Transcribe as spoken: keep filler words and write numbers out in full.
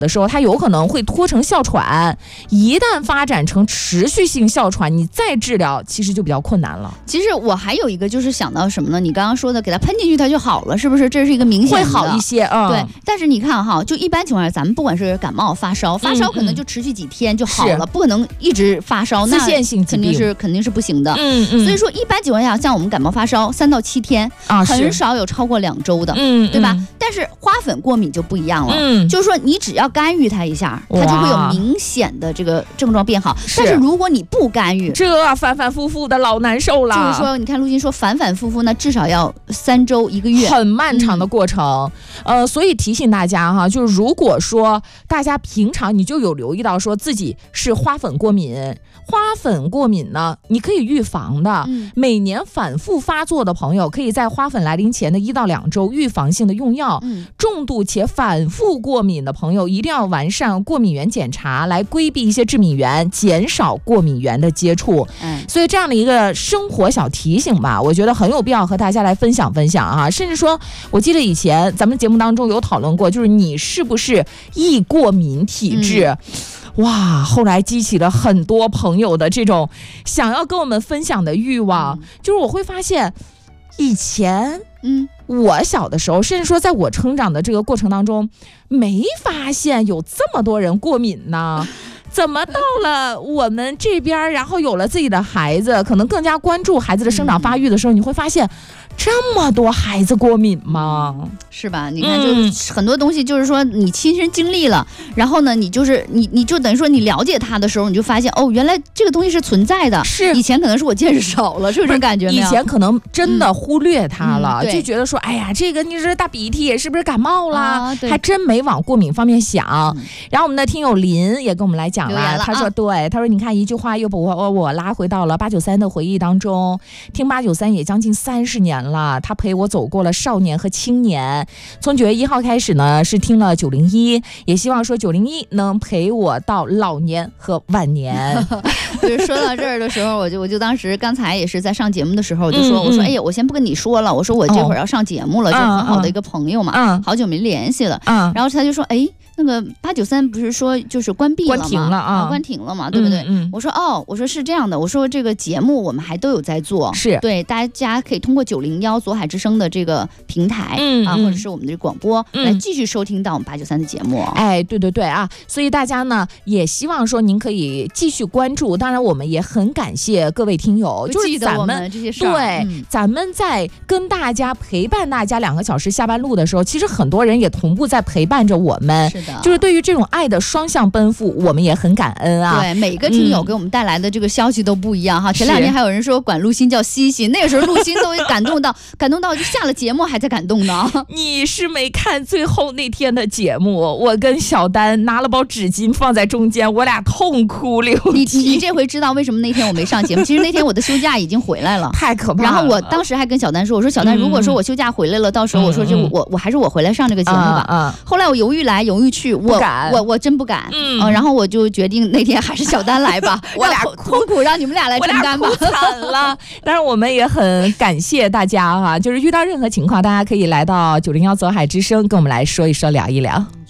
的时候，它有可能会拖成哮喘，一旦发展成持续性哮喘，你再治疗其实就比较困难了。 其实我还有一个就是想到什么呢？你刚刚说的给它喷进去它就好了，是不是？这是一个明显的会好一些，嗯， 对。但是你看哈，就一般情况下，咱们不管是感冒发烧，发烧可能就持续几天就好了，嗯嗯、不可能一直发烧， 自限性疾病肯定是肯定是不行的。 嗯嗯。 所以说，一般情况下，像我们感冒发烧三到七天啊，很少有超过两周的，嗯，对吧？嗯、但是花粉过敏就不一样了，嗯，就是说你只要干预它一下，它就会有明显的这个症状变好。但是如果你不干预， 这反反复复的老难受了。 就是说，你看陆金说反反复复呢，至少要三周一个月， 很漫长的过程。嗯、呃，所以提醒大家哈，就是如果说大家平常你就有留意到说自己是花粉过敏，花粉过敏呢，你可以预防的。嗯、每年反复发作的朋友，可以在花粉来临前的一到两周预防性的用药。嗯、重度且反复过敏的朋友，一定要完善过敏原检查，来规避一些致敏源，减少过敏源的接触。嗯，所以这样的一个生活小提醒吧，我觉得很有必要和大家来分享分享啊。甚至说，我记得以前咱们节目当中有讨论过，就是你是不是易过敏体质？嗯哇，后来激起了很多朋友的这种想要跟我们分享的欲望。嗯、就是我会发现，以前，嗯，我小的时候，甚至说在我成长的这个过程当中，没发现有这么多人过敏呢。怎么到了我们这边，然后有了自己的孩子，可能更加关注孩子的生长发育的时候，嗯、你会发现这么多孩子过敏吗？ 是吧？你看，就很多东西就是说你亲身经历了，嗯、然后呢，你就是你你就等于说你了解它的时候，你就发现哦，原来这个东西是存在的。是以前可能是我见识少了，是不是这种感觉？ 以前可能真的忽略它了， 嗯嗯、 就觉得说，哎呀，这个你这大鼻涕是不是感冒啦？ 啊、 还真没往过敏方面想。嗯、然后我们的听友林也跟我们来讲了，他说对，他说你看一句话又把我我拉回到了八九三的回忆当中，听八九三也将近三十年了，他陪我走过了少年和青年，从九月一号开始呢是听了九零一，也希望说九零一能陪我到老年和晚年。 就是说到这儿的时候，我就我就当时刚才也是在上节目的时候，我就说、嗯、我说哎呀，我先不跟你说了，我说我这会儿要上节目了，哦、就很好的一个朋友嘛，嗯、好久没联系了，嗯、然后他就说哎。那个八九三不是说就是关闭了吗？ 关停了啊， 关停了嘛，对不对？嗯嗯、我说哦，我说是这样的，我说这个节目我们还都有在做， 是对大家可以通过九零幺左海之声的这个平台、嗯、啊，或者是我们的广播、嗯、来继续收听到我们八九三的节目。 哎，对对对啊，所以大家呢也希望说您可以继续关注，当然我们也很感谢各位听友， 就是咱们这些事儿， 对、嗯，咱们在跟大家陪伴大家两个小时下班路的时候，其实很多人也同步在陪伴着我们， 是的， 就是对于这种爱的双向奔赴，我们也很感恩啊。 对，每个听友给我们带来的这个消息都不一样哈。嗯、前两天还有人说管陆欣叫西西，那个时候陆欣都感动到感动到就下了节目还在感动呢。 你是没看最后那天的节目，我跟小丹拿了包纸巾放在中间，我俩痛哭流涕。 你你这回知道为什么那天我没上节目？其实那天我的休假已经回来了， 太可怕了。 然后我当时还跟小丹说，我说小丹，如果说我休假回来了，嗯、到时候我说这我我我还是我回来上这个节目吧。嗯嗯、后来我犹豫来犹豫去，我我我真不敢。嗯、呃，然后我就决定那天还是小丹来吧， 我俩痛苦让你们俩来承担吧。 我俩哭惨了。但是我们也很感谢大家哈、啊，就是遇到任何情况，大家可以来到九零幺左海之声跟我们来说一说聊一聊。